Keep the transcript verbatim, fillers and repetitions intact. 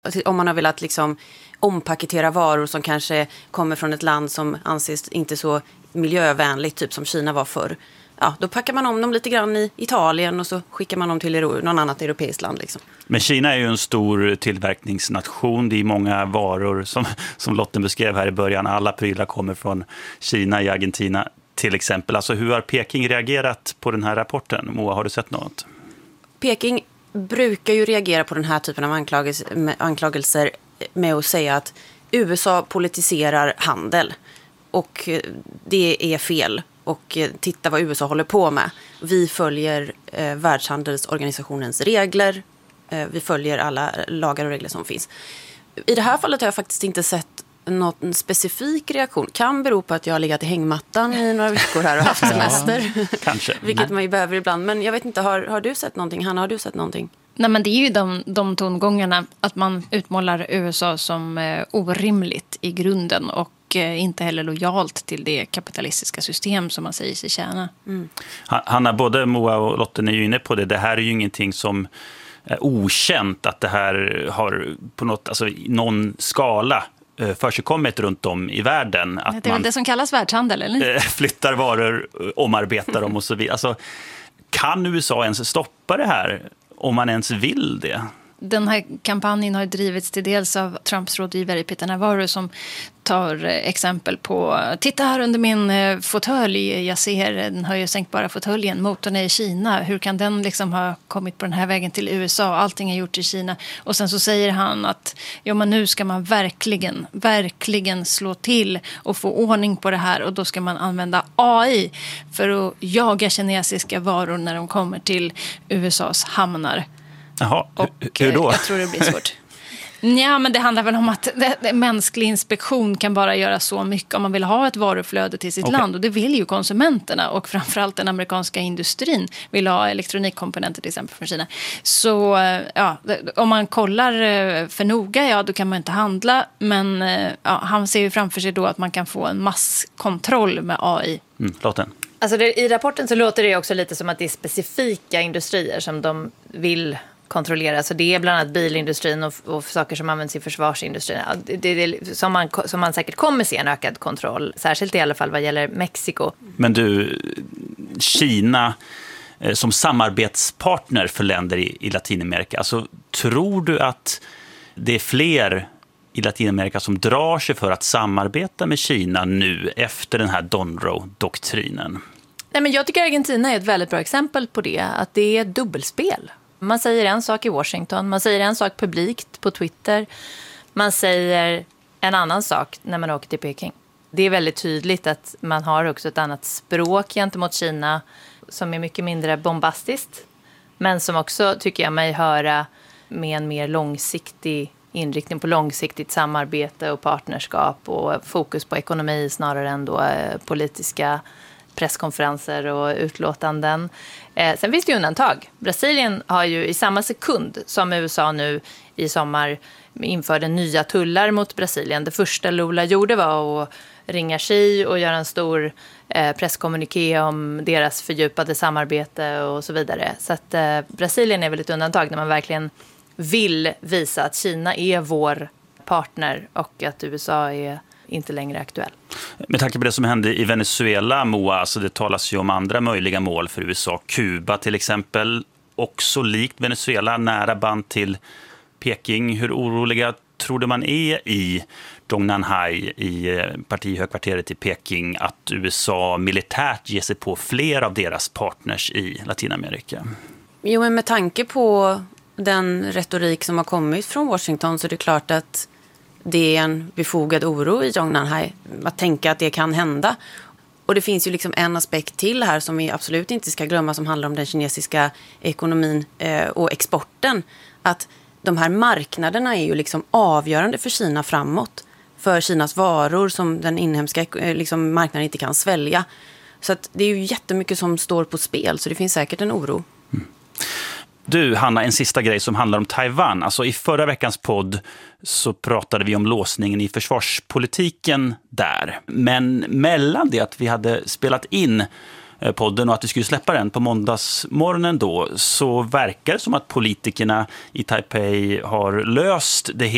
Om man har velat liksom ompaketera varor som kanske kommer från ett land som anses inte så miljövänligt, typ som Kina var förr. Ja, då packar man om dem lite grann i Italien och så skickar man dem till någon annat europeiskt land. Liksom. Men Kina är ju en stor tillverkningsnation. Det är många varor som, som Lotten beskrev här i början. Alla prylar kommer från Kina i Argentina till exempel. Alltså, hur har Peking reagerat på den här rapporten? Moa, har du sett något? Peking brukar ju reagera på den här typen av anklagelser, anklagelser med att säga att U S A politiserar handel. Och det är fel. Och titta vad U S A håller på med. Vi följer eh, Världshandelsorganisationens regler. Eh, vi följer alla lagar och regler som finns. I det här fallet har jag faktiskt inte sett någon specifik reaktion. Kan bero på att jag har legat i hängmattan i några veckor här och haft semester. Ja, kanske. Vilket man ju behöver ibland. Men jag vet inte, har, har du sett någonting? Hanna, har du sett någonting? Nej, men det är ju de, de tongångarna att man utmålar U S A som eh, orimligt i grunden och eh, inte heller lojalt till det kapitalistiska system som man säger sig tjäna. Mm. Hanna, både Moa och Lotten är ju inne på det. Det här är ju ingenting som är okänt, att det här har på något, alltså, någon skala försigkommit runt om i världen. Att det är väl det som kallas världshandel, eller? Flyttar varor, omarbetar dem och så vidare. Alltså, kan U S A ens stoppa det här om man ens vill det? Den här kampanjen har drivits till dels av Trumps rådgivare Peter Navarro som tar exempel på, titta här under min fåtölj, jag ser den höjer sänkbara fåtöljen, motorn är i Kina, hur kan den liksom ha kommit på den här vägen till U S A, allting är gjort i Kina. Och sen så säger han att ja, men nu ska man verkligen, verkligen slå till och få ordning på det här, och då ska man använda A I för att jaga kinesiska varor när de kommer till U S A:s hamnar. Jaha, och hur då? Jag tror det blir svårt. Ja, men det handlar väl om att det, det, mänsklig inspektion kan bara göra så mycket om man vill ha ett varuflöde till sitt okay. land. Och det vill ju konsumenterna, och framförallt den amerikanska industrin vill ha elektronikkomponenter till exempel från Kina. Så ja, om man kollar för noga, ja, då kan man inte handla. Men ja, han ser ju framför sig då att man kan få en masskontroll med A I. Mm, Lotten. Alltså det, i rapporten så låter det också lite som att det är specifika industrier som de vill kontrollera. Så det är bland annat bilindustrin och, och saker som används i försvarsindustrin. Det, det, det, som, man, som man säkert kommer se en ökad kontroll. Särskilt i alla fall vad gäller Mexiko. Men du, Kina eh, som samarbetspartner för länder i, i Latinamerika. Alltså, tror du att det är fler i Latinamerika som drar sig för att samarbeta med Kina nu efter den här Donroe-doktrinen? Nej, men jag tycker Argentina är ett väldigt bra exempel på det. Att det är dubbelspel. Man säger en sak i Washington, man säger en sak publikt på Twitter. Man säger en annan sak när man åker till Peking. Det är väldigt tydligt att man har också ett annat språk gentemot Kina som är mycket mindre bombastiskt. Men som också, tycker jag mig höra, med en mer långsiktig inriktning på långsiktigt samarbete och partnerskap och fokus på ekonomi snarare än då politiska presskonferenser och utlåtanden. Eh, sen finns det ju undantag. Brasilien har ju i samma sekund som U S A nu i sommar införde nya tullar mot Brasilien. Det första Lula gjorde var att ringa Xi och göra en stor eh, presskommuniké om deras fördjupade samarbete och så vidare. Så att eh, Brasilien är väl ett undantag när man verkligen vill visa att Kina är vår partner och att U S A är inte längre aktuell. Med tanke på det som hände i Venezuela, Moa, alltså det talas ju om andra möjliga mål för U S A. Kuba till exempel, också likt Venezuela, nära band till Peking. Hur oroliga tror du man är i Dongnanhai, i partihögkvarteret i Peking, att U S A militärt ger sig på fler av deras partners i Latinamerika? Jo, men med tanke på den retorik som har kommit från Washington så är det klart att det är en befogad oro i Dongnanhai att tänka att det kan hända. Och det finns ju liksom en aspekt till här som vi absolut inte ska glömma, som handlar om den kinesiska ekonomin eh, och exporten. Att de här marknaderna är ju liksom avgörande för Kina framåt. För Kinas varor som den inhemska eh, liksom marknaden inte kan svälja. Så att det är ju jättemycket som står på spel, så det finns säkert en oro. Mm. Du, Hanna, en sista grej som handlar om Taiwan. Alltså i förra veckans podd så pratade vi om låsningen i försvarspolitiken där. Men mellan det att vi hade spelat in podden och att vi skulle släppa den på måndagsmorgonen då, så verkar det som att politikerna i Taipei har löst det hela.